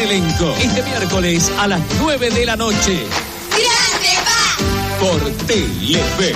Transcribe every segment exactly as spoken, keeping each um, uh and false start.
elenco. Este miércoles a las nueve de la noche. ¡Grande Pa! Por Telefe.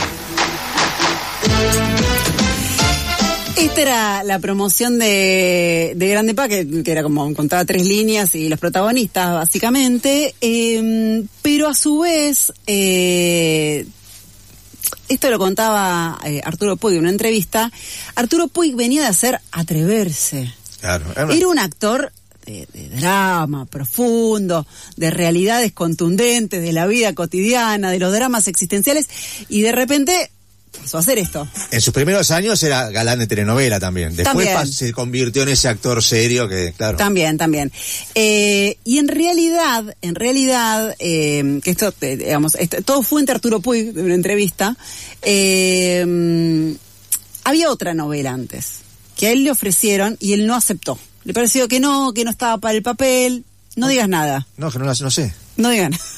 Esta era la promoción de, de Grande Pa, que, que era como, contaba tres líneas y los protagonistas, básicamente. Eh, pero a su vez, eh, esto lo contaba eh, Arturo Puig en una entrevista. Arturo Puig venía de hacer Atreverse. Claro. Era un actor de, de drama profundo, de realidades contundentes, de la vida cotidiana, de los dramas existenciales, y de repente pasó a hacer esto. En sus primeros años era galán de telenovela también. Después también se convirtió en ese actor serio que, claro. También, también. Eh, y en realidad, en realidad, eh, que esto, eh, digamos, esto, todo fue entre Arturo Puig, de una entrevista, eh, había otra novela antes, que a él le ofrecieron y él no aceptó. Le pareció que no, que no estaba para el papel. No, no digas nada. No, que no, no sé. No digas nada.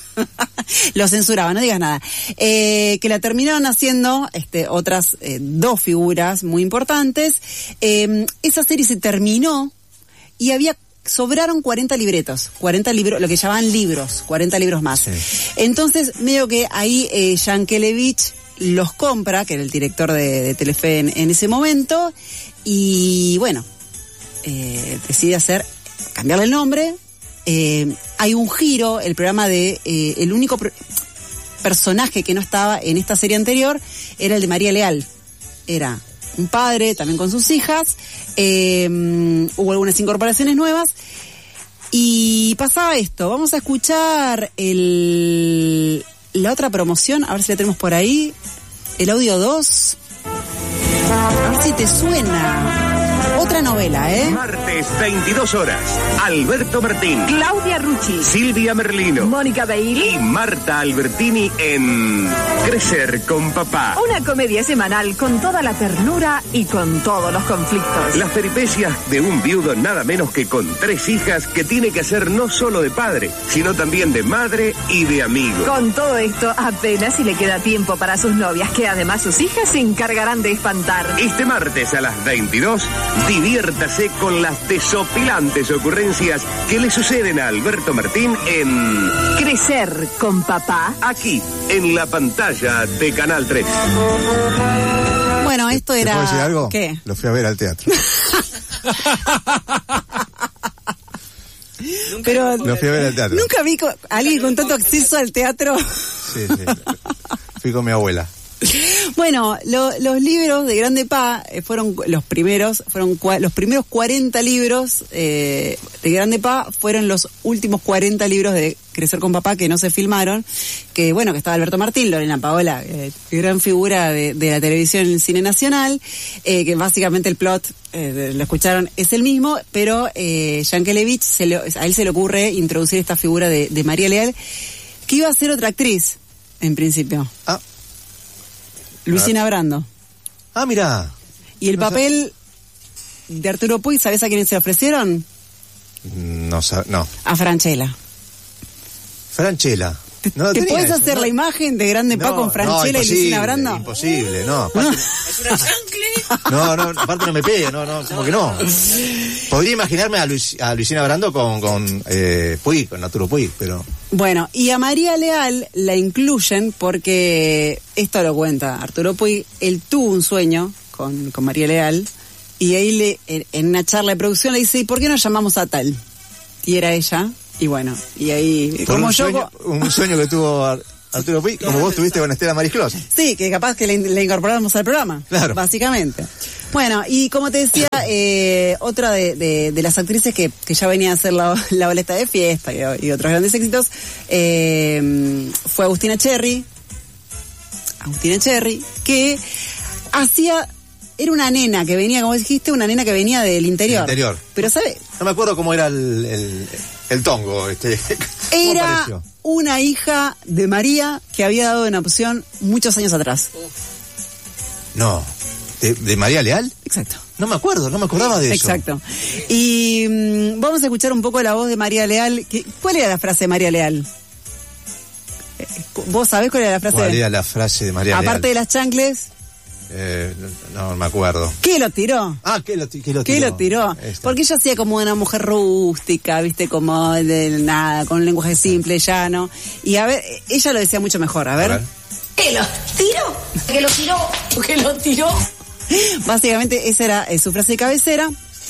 Lo censuraba, no digas nada. Eh, que la terminaron haciendo este, otras eh, dos figuras muy importantes. Eh, esa serie se terminó y había sobraron cuarenta libretos, cuarenta libros, lo que llamaban libros, cuarenta libros más. Sí. Entonces, medio que ahí eh, Yankelevich los compra, que era el director de, de Telefe en, en ese momento, y bueno, eh, decide hacer, cambiarle el nombre. Eh, hay un giro, el programa de, eh, el único pro- personaje que no estaba en esta serie anterior era el de María Leal. Era un padre, también con sus hijas, eh, hubo algunas incorporaciones nuevas, y pasaba esto. Vamos a escuchar el, la otra promoción, a ver si la tenemos por ahí, el audio dos, a ver si te suena. Otra novela, ¿eh? Martes, veintidós horas. Alberto Martín, Claudia Rucci, Silvia Merlino, Mónica Bailey y Marta Albertini en Crecer con Papá. Una comedia semanal con toda la ternura y con todos los conflictos. Las peripecias de un viudo nada menos que con tres hijas que tiene que hacer no solo de padre, sino también de madre y de amigo. Con todo esto, apenas si le queda tiempo para sus novias, que además sus hijas se encargarán de espantar. Este martes a las veintidós, diviértase con las desopilantes ocurrencias que le suceden a Alberto Martín en Crecer con Papá. Aquí, en la pantalla de Canal tres. Bueno, esto era... ¿Te puedo decir algo? ¿Qué? Lo fui a ver al teatro. Pero Lo fui a ver al teatro. Nunca vi co- a alguien con tanto acceso al teatro. Sí, sí. Fui con mi abuela. Bueno, lo, los libros de Grande Pa eh, fueron los primeros, fueron cua, los primeros cuarenta libros eh, de Grande Pa fueron los últimos cuarenta libros de Crecer con Papá que no se filmaron, que bueno, que estaba Alberto Martín, Lorena Paola, eh, gran figura de, de la televisión en el cine nacional, eh, que básicamente el plot, eh, lo escucharon, es el mismo, pero eh, Yankelevich, se le, a él se le ocurre introducir esta figura de, de María Leal, que iba a ser otra actriz, en principio. Ah. Luisina Brando. Ah, mirá. Y el no papel sab... de Arturo Puig, ¿sabés a quién se ofrecieron? No, no. A Franchella. Franchella. No ¿Te puedes eso, hacer no? la imagen de Grande Pa no, con Franchella no, y Luisina Brando? Imposible, no. Aparte, no. ¿Es una chancle? No, no, aparte no me pega, no, no, como que no. Podría imaginarme a, Luis, a Luisina Brando con, con eh, Puig, con Arturo Puig, pero... Bueno, y a María Leal la incluyen porque, esto lo cuenta Arturo Puig, él tuvo un sueño con, con María Leal, y ahí le, en, en una charla de producción le dice, ¿y por qué no llamamos a tal? Y era ella, y bueno, y ahí... como un, yo, sueño, un sueño que tuvo Arturo Puig, como vos tuviste con Estela Marisclos. Sí, que capaz que le, le incorporamos al programa, claro, básicamente. Bueno, y como te decía, eh, otra de, de, de las actrices que, que ya venía a hacer la, la boleta de fiesta y, y otros grandes éxitos, eh, fue Agustina Cherry, Agustina Cherry, que hacía, era una nena que venía, como dijiste, una nena que venía del interior. Del interior. Pero ¿sabe? No me acuerdo cómo era el, el, el tongo, este. Era apareció? Una hija de María que había dado en adopción muchos años atrás. No. ¿De, de María Leal? Exacto. No me acuerdo, no me acordaba de eso. Exacto. Y mmm, vamos a escuchar un poco la voz de María Leal. ¿Cuál era la frase de María Leal? ¿Vos sabés cuál era la frase? ¿Cuál era la frase de María Aparte Leal? de las chancles. Eh, no, no me acuerdo. ¿Qué lo tiró? Ah, ¿qué lo, qué lo tiró? ¿Qué lo tiró? Esta. Porque ella hacía como una mujer rústica, viste, como de nada, con un lenguaje simple, llano. Y a ver, ella lo decía mucho mejor, a ver. A ver. ¿Qué lo tiró? ¿Qué lo tiró? ¿Qué lo tiró? Básicamente esa era eh, su frase de cabecera.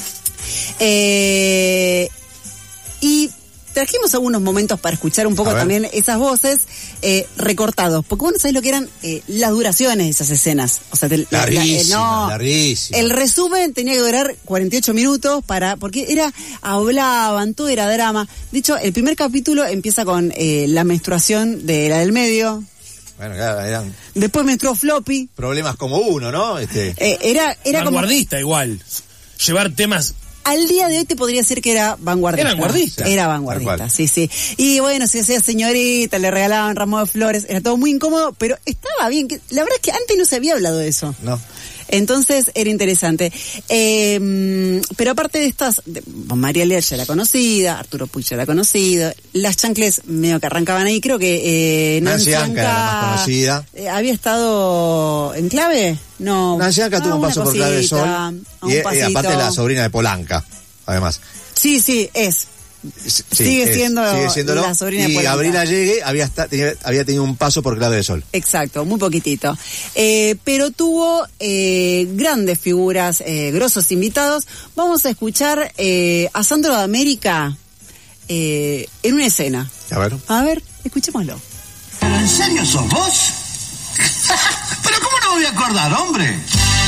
Eh, y trajimos algunos momentos para escuchar un poco también esas voces eh, recortados. Porque bueno, ¿sabés lo que eran eh, las duraciones de esas escenas? O sea, te, larguísima, la, eh, no, larguísima. El resumen tenía que durar cuarenta y ocho minutos para, porque era, hablaban, todo era drama. De hecho, el primer capítulo empieza con eh, la menstruación de la del medio. Bueno, claro, eran Después menstruó Floppy. problemas como uno, ¿no? Este... Eh, era, era como... Vanguardista igual. Llevar temas... Al día de hoy te podría decir que era vanguardista. Era vanguardista. Era vanguardista, sí, sí. Y bueno, si hacía señorita, le regalaban ramos de flores, era todo muy incómodo, pero estaba bien. La verdad es que antes no se había hablado de eso. No. Entonces era interesante. Eh, pero aparte de estas, de, María Leal ya era conocida, Arturo Puig ya era conocido, las chancles medio que arrancaban ahí, creo que eh, Nancy Anca era la más conocida. Eh, ¿Había estado en clave? No. Nancy Anca Ah, tuvo un una paso por Clave de Sol. cosita, Y, y pasito. aparte la sobrina de Polanca, además. Sí, sí, es. Sí, Sigue es, siendo sigue siéndolo. la sobrina de Y Polanca. Abril Allegue había, esta- tenía- había tenido un paso por Clave de Sol. Exacto, muy poquitito. Eh, pero tuvo eh, grandes figuras, eh, grosos invitados. Vamos a escuchar eh, a Sandro de América eh, en una escena. A ver. A ver, escuchémoslo. ¿Pero en serio sos vos? ¿Pero cómo no me voy a acordar, hombre?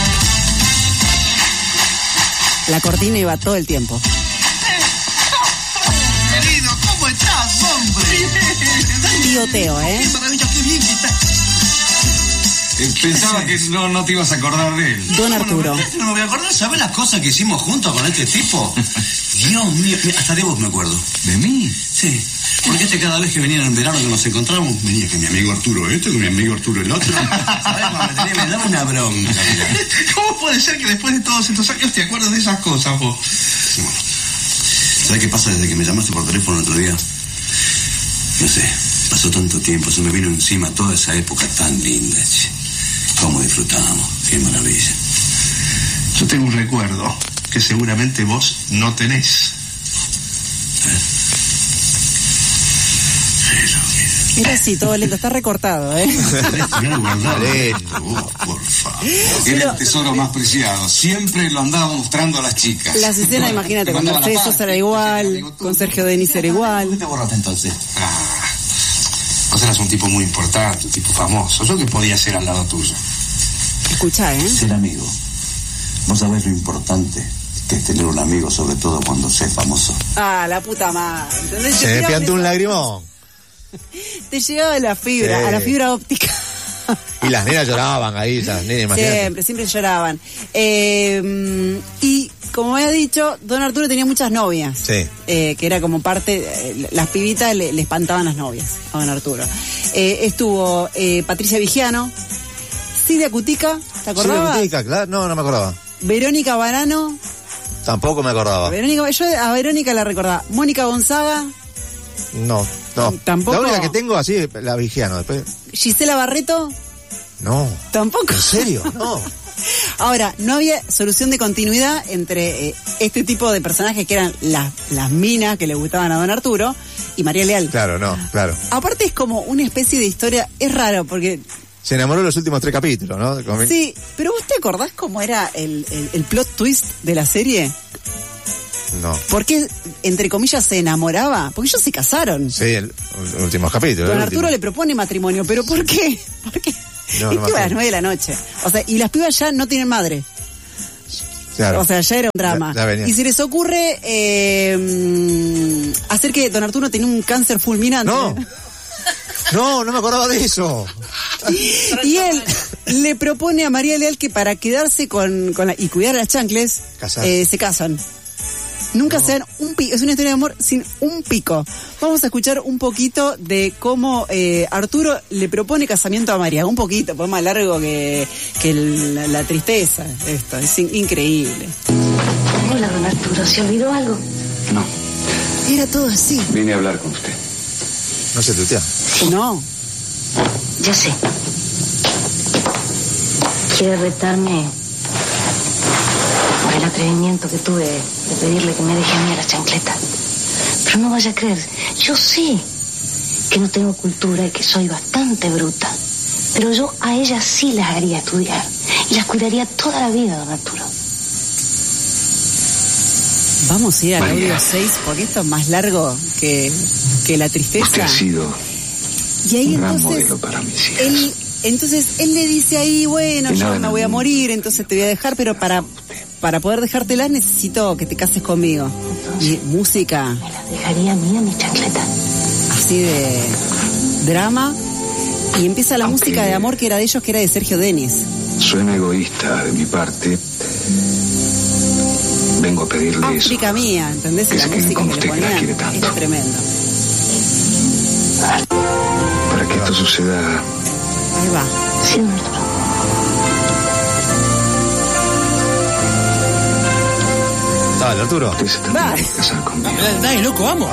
La cortina iba todo el tiempo. Querido, ¿cómo estás, hombre? Tío Teo, ¿eh? Qué maravilla, qué bien que estás. Eh, Pensaba que no, no te ibas a acordar de él. Don Arturo. Bueno, no me voy a acordar, ¿sabes las cosas que hicimos juntos con este tipo? Dios mío, mira, hasta de vos me acuerdo. ¿De mí? Sí, porque este cada vez que venían en verano que nos encontramos, venía que mi amigo Arturo esto, que mi amigo Arturo el otro. ¿Sabes cómo me tenía? Me daba una bronca. Mira. ¿Cómo puede ser que después de todos estos años te acuerdas de esas cosas, vos? ¿Sabes qué pasa desde que me llamaste por teléfono el otro día? No sé, pasó tanto tiempo, se me vino encima toda esa época tan linda, che. Cómo disfrutamos, qué maravilla. Yo tengo un recuerdo que seguramente vos no tenés. Era así, todo lento, está recortado, ¿eh? Vale. Por favor. Era el tesoro más preciado. Siempre lo andaba mostrando a las chicas. Las escenas, imagínate, con Mercedes era igual, con Sergio Denis era igual. ¿Qué te borraste entonces? Ah, vos eras un tipo muy importante, un tipo famoso. ¿Yo qué podía hacer al lado tuyo? Escuchá, ¿eh? Ser amigo. Vos sabés lo importante que es tener un amigo, sobre todo cuando sé famoso. Ah, la puta madre. ¿Entendés? Se Te me tiraban piantó un esa- lagrimón. Te llegaba a la fibra, Sí. a la fibra óptica. Y las nenas lloraban ahí, esas nenas, imagínate. Siempre, siempre lloraban. Eh, y como había dicho, Don Arturo tenía muchas novias. Sí. Eh, que era como parte, eh, las pibitas le, le espantaban las novias a Don Arturo. Eh, estuvo eh, Patricia Vigiano, Silvia Cutica, ¿te acordabas? Sí, Cutica, claro. No, no me acordaba. Verónica Barano. Tampoco me acordaba. Verónica, yo a Verónica la recordaba. Mónica Gonzaga, No, no. Tampoco. La única que tengo así, la Vigiano. Después. Gisela Barreto, No. tampoco. ¿En serio? No. Ahora, no había solución de continuidad entre eh, este tipo de personajes que eran las, las minas que le gustaban a Don Arturo y María Leal. Claro, no, claro. Aparte es como una especie de historia, es raro porque... Se enamoró en los últimos tres capítulos, ¿no? Como- Sí, pero ¿vos te acordás cómo era el, el, el plot twist de la serie? No. ¿Por qué, entre comillas, se enamoraba? Porque ellos se casaron. Sí, el, el último capítulo. Don el Arturo último. le propone matrimonio, ¿pero por qué? ¿Por qué? No, no Esto me iba a las acuerdo. nueve de la noche. O sea, y las pibas ya no tienen madre. Claro. O sea, ya era un drama. Ya- ya venía. Y se les ocurre eh, mm, hacer que Don Arturo tenía un cáncer fulminante. No. No, no me acordaba de eso. Y él le propone a María Leal que para quedarse con, con la, y cuidar a las chancles, Casarse. eh, se casan. Nunca se dan un pico. Es una historia de amor sin un pico. Vamos a escuchar un poquito de cómo eh, Arturo le propone casamiento a María. Un poquito, pues más largo que, que el- la, la tristeza. Esto es in- increíble. Hola, don Arturo, ¿se olvidó algo? No, Era todo así. vine a hablar con usted. No sé, tutea. No. Ya sé. quiere retarme por el atrevimiento que tuve de pedirle que me deje a mí a la chancleta. Pero no vaya a creer, yo sé que no tengo cultura y que soy bastante bruta. Pero yo a ellas sí las haría estudiar y las cuidaría toda la vida, don Arturo. Vamos a ir al audio seis porque esto es más largo que, que la tristeza. Usted ha sido y ahí un gran entonces, modelo para mis hijas. Él, entonces él le dice ahí, bueno, yo me voy a morir, entonces te voy a dejar, pero para, para poder dejártela necesito que te cases conmigo. Y música. Me las dejaría a mí a mi chancleta. Así de drama. Y empieza la Aunque música de amor que era de ellos, que era de Sergio Denis. Suena egoísta de mi parte. Vengo a pedirle África eso. mía, ¿entendés? Que La se queden música con que le usted, que la ponían quiere tanto. es tremendo. Para que esto suceda, Ahí va. Sí, don Arturo. Dale, Arturo. usted se tendría Dale. que casar conmigo. Dale, loco, vamos.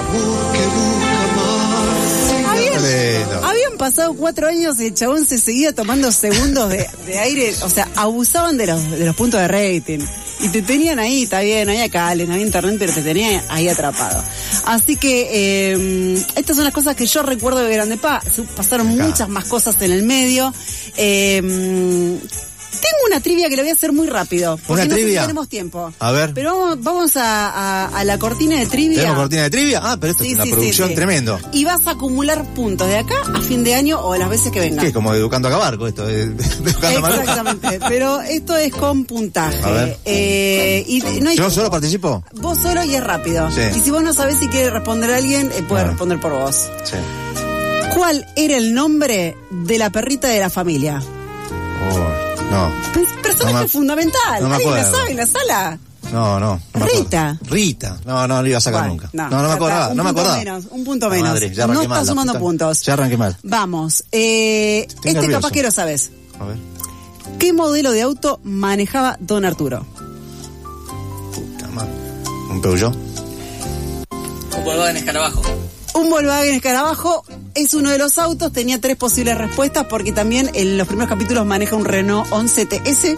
Habían, Lindo. habían pasado cuatro años y el chabón se seguía tomando segundos de, de aire. O sea, abusaban de los, de los puntos de rating. Y te tenían ahí, está bien, no había cable, no había internet, pero te tenían ahí atrapado. Así que eh, estas son las cosas que yo recuerdo de Grande Pa. Pasaron Acá. muchas más cosas en el medio. Eh, tengo una trivia que la voy a hacer muy rápido. Porque ¿Una no sé si trivia? tenemos tiempo. A ver. Pero vamos, vamos a, a, a la cortina de trivia. ¿Tenemos cortina de trivia? Ah, pero esto Sí, es una sí, producción sí, sí. tremendo. Y vas a acumular puntos de acá a fin de año o las veces que vengan. ¿Qué? Como educando a Cabarco esto. eh, educando a Maruja. Exactamente, pero esto es con puntaje. A ver. Eh, y no hay ¿Yo tiempo. solo participo? Vos solo y es rápido. Sí. Y si vos no sabés si quiere responder a alguien, eh, puede Ah. responder por vos. Sí. ¿Cuál era el nombre de la perrita de la familia? Oh, no. Pues, personaje No me- fundamental. no me ¿Alguien la acuerdo. sabe en la sala? No, no. no me acuerdo. Rita. Rita. No, no lo iba a sacar Bueno, nunca. no, No, no, me ya acordaba. está. Un No me punto acordaba. menos, un punto La menos. madre, ya arranqué No mal, está la sumando puta. puntos. Ya arranqué mal. Vamos. Eh, Estoy este nervioso. capaz que lo sabes. A ver. ¿Qué modelo de auto manejaba Don Arturo? Puta madre. ¿Un Peugeot? Un Volkswagen Escarabajo. Un Volkswagen Escarabajo es uno de los autos, tenía tres posibles respuestas porque también en los primeros capítulos maneja un Renault once T S.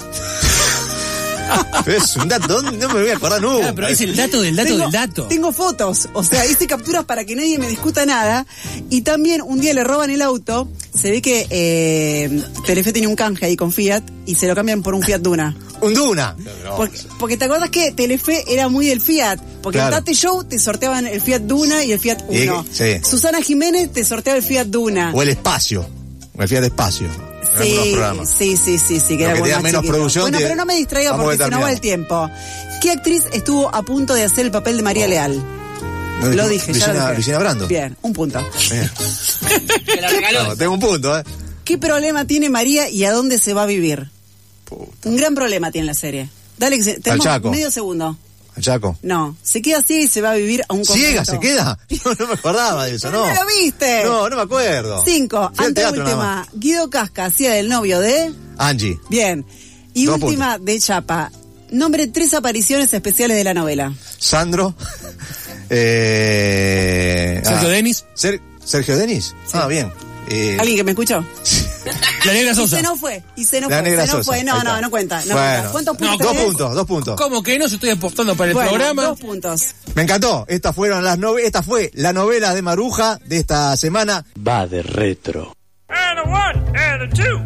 Es un dato, no me voy a acordar nunca. Ah, pero es el dato del dato tengo, del dato. Tengo fotos, o sea, hice capturas para que nadie me discuta nada. Y también un día le roban el auto, se ve que eh, Telefe tenía un canje ahí con Fiat y se lo cambian por un Fiat Duna. Un Duna. Porque, porque te acuerdas que Telefe era muy del Fiat, porque Claro. en Tate Show te sorteaban el Fiat Duna y el Fiat Y- Uno. sí. Susana Jiménez te sorteaba el Fiat Duna. O el espacio. O el Fiat Espacio. En algunos Sí, programas. sí, sí, sí, sí, que Lo era que algo tenga más menos chiquito. producción, Bueno, te- pero no me distraiga vamos porque se nos va el determinando. tiempo. ¿Qué actriz estuvo a punto de hacer el papel de María Leal? No, Lo dijimos- dije, ya Luciana, lo dije. Luciana Brando. Bien, un punto. Bien. Que la regaló. No, tengo un punto, ¿eh? ¿Qué problema tiene María y a dónde se va a vivir? Puta. Un gran problema tiene la serie. Dale, que se, tenemos Chaco. medio segundo. El Chaco. No, se queda ciega y se va a vivir a un ¿Ciega convento. se queda? No, no me acordaba de eso, no. ¿No lo viste? No, no me acuerdo. Cinco, Fui al ante teatro nada última, más. Guido Casca hacía del novio de... Angie. Bien. Y Dos última, de Chapa. Nombre tres apariciones especiales de la novela. Sandro. eh, Sergio ah, Denis. Ser- Sergio Denis. Ah, bien. Eh, ¿Alguien que me escuchó? La Negra Y Sosa. se no fue, y se no La fue, Negra se no Sosa. fue. No, Ahí no, está. no cuenta. No Bueno. cuenta. ¿Cuántos puntos Dos tenés? puntos, dos puntos. ¿Cómo que no? Se estoy apostando para el Bueno, programa. dos puntos. Me encantó. Estas fueron las nove- esta fue la novela de Maruja de esta semana. Va de retro. And a one, and a two.